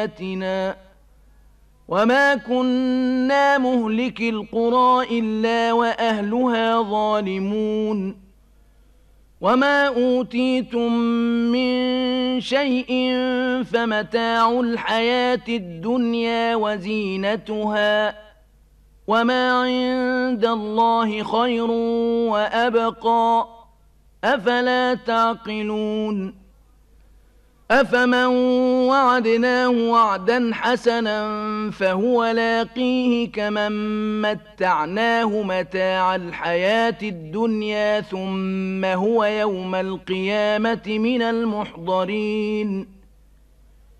آياتنا وما كنا مهلك القرى إلا وأهلها ظالمون وما أوتيتم من شيء فمتاع الحياة الدنيا وزينتها وما عند الله خير وأبقى أفلا تعقلون أفمن وعدناه وعدا حسنا فهو لاقيه كمن متعناه متاع الحياة الدنيا ثم هو يوم القيامة من المحضرين